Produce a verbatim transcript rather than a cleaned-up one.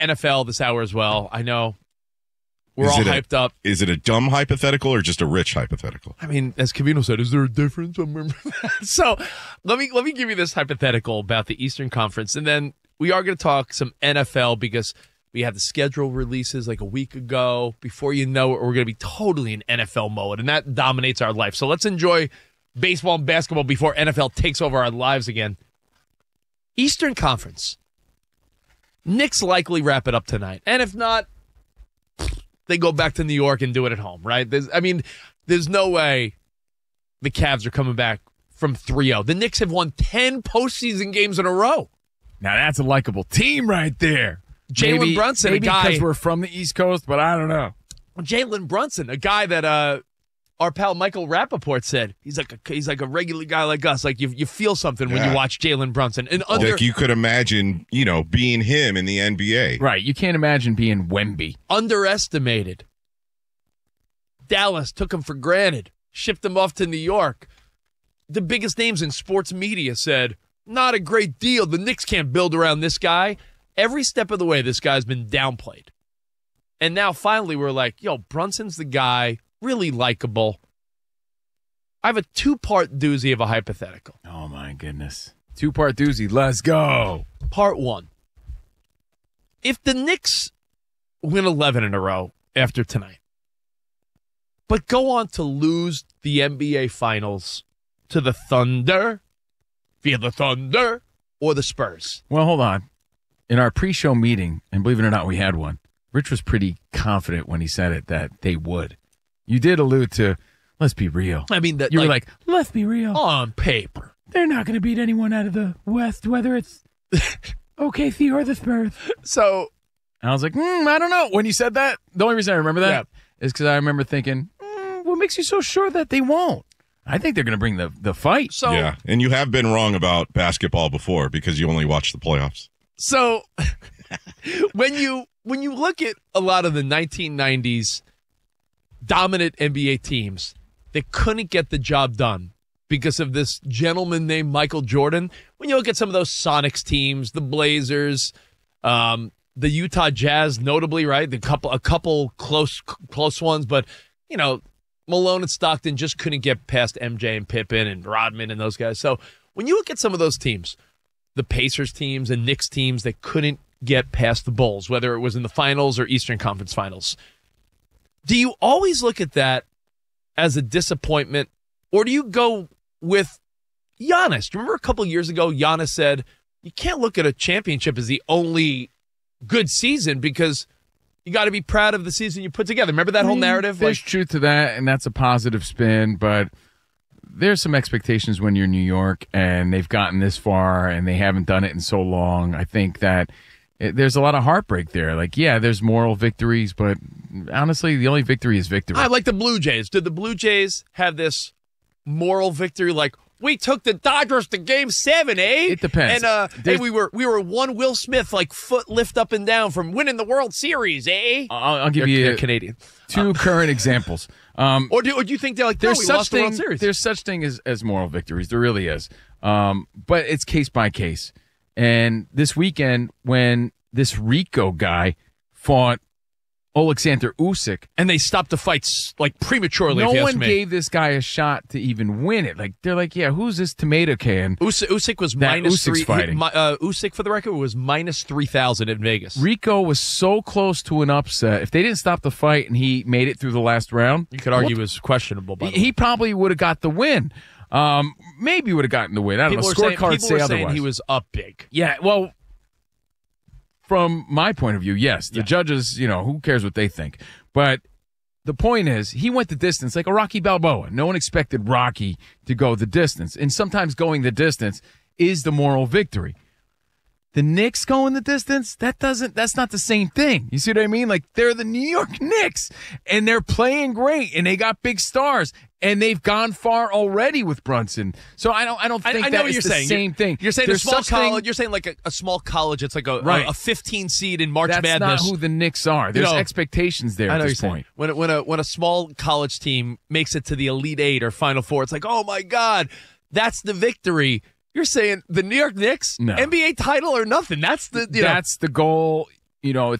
N F L this hour as well. I know we're is all hyped a, up. Is it a dumb hypothetical or just a rich hypothetical? I mean, as Cavino said, is there a difference? So let me let me give you this hypothetical about the Eastern Conference, and then we are going to talk some N F L because we had the schedule releases like a week ago. Before you know it, we're going to be totally in N F L mode, and that dominates our life. So let's enjoy baseball and basketball before N F L takes over our lives again. Eastern Conference. Knicks likely wrap it up tonight. And if not, they go back to New York and do it at home, right? There's, I mean, there's no way the Cavs are coming back from three oh. The Knicks have won ten postseason games in a row. Now that's a likable team right there. Jalen Brunson, maybe a guy. because we're from the East Coast, but I don't know. Jalen Brunson, a guy that uh, our pal Michael Rappaport said he's like a he's like a regular guy like us. Like you you feel something yeah. when you watch Jalen Brunson. And under, like you could imagine, you know, being him in the N B A. Right. You can't imagine being Wemby. Underestimated. Dallas took him for granted. Shipped him off to New York. The biggest names in sports media said, not a great deal. The Knicks can't build around this guy. Every step of the way, this guy's been downplayed. And now finally we're like, yo, Brunson's the guy. Really likable. I have a two-part doozy of a hypothetical. Oh, my goodness. Two-part doozy. Let's go. Part one. If the Knicks win eleven in a row after tonight, but go on to lose the N B A Finals to the Thunder, via the Thunder, or the Spurs. Well, hold on. In our pre-show meeting, and believe it or not, we had one, Rich was pretty confident when he said it that they would. You did allude to, let's be real. I mean, that you like, were like, let's be real. On paper. They're not going to beat anyone out of the West, whether it's O K C or the Spurs. So and I was like, mm, I don't know. When you said that, the only reason I remember that yeah. is because I remember thinking, mm, what makes you so sure that they won't? I think they're going to bring the, the fight. So, yeah, and you have been wrong about basketball before because you only watch the playoffs. So when you when you look at a lot of the nineteen nineties dominant N B A teams that couldn't get the job done because of this gentleman named Michael Jordan, when you look at some of those Sonics teams, the Blazers, um, the Utah Jazz, notably, right, the couple a couple close close ones, but you know, Malone and Stockton just couldn't get past M J and Pippen and Rodman and those guys. So when you look at some of those teams, the Pacers teams and Knicks teams that couldn't get past the Bulls, whether it was in the finals or Eastern Conference finals, do you always look at that as a disappointment, or do you go with Giannis? Remember a couple years ago, Giannis said, you can't look at a championship as the only good season because you got to be proud of the season you put together. Remember that I mean, whole narrative? There's like, truth to that, and that's a positive spin, but there's some expectations when you're in New York and they've gotten this far and they haven't done it in so long. I think that it, there's a lot of heartbreak there. Like, yeah, there's moral victories, but honestly, the only victory is victory. I like the Blue Jays. Did the Blue Jays have this moral victory like, we took the Dodgers to game seven, eh? It depends. And uh, hey, we were we were one Will Smith like foot lift up and down from winning the World Series, eh? I'll, I'll give they're, you they're Canadian. two um, current examples. Um, or, do, or do you think they're like, no, there's we such lost thing, the World Series? There's such thing as, as moral victories. There really is. Um, but it's case by case. And this weekend, when this Rico guy fought Oleksandr Usyk, and they stopped the fights like prematurely. No if you one ask me. gave this guy a shot to even win it. Like they're like, yeah, who's this tomato can? Usyk, Usyk was that minus Usyk's three. Fighting. He, uh, Usyk, for the record, was minus three thousand in Vegas. Rico was so close to an upset. If they didn't stop the fight and he made it through the last round, you could argue it was questionable. By the he way. probably would have got the win. Um, maybe would have gotten the win. I don't people know. Were Scorecards saying, say were otherwise. saying he was up big. Yeah, well. From my point of view, yes. The yeah. judges, you know, who cares what they think? But the point is, he went the distance like a Rocky Balboa. No one expected Rocky to go the distance. And sometimes going the distance is the moral victory. The Knicks going the distance, that doesn't, that's not the same thing. You see what I mean? Like, they're the New York Knicks, and they're playing great, and they got big stars, and they've gone far already with Brunson. So I don't, I don't think I, I that know what is you're the saying. same you're, thing. You're saying There's a small such thing- college. You're saying like a, a small college. It's like a, Right. a, a fifteen seed in March That's Madness. not who the Knicks are. There's You know, expectations there I at know this you're point. saying. When, when, a, when a small college team makes it to the Elite Eight or Final Four, it's like, oh, my God, that's the victory. You're saying the New York Knicks, No. N B A title or nothing. That's the you That's the goal. you know, it's